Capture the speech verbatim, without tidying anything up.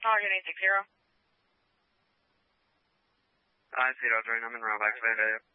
Target eight six zero. I see Roger, I'm in Rob, activated.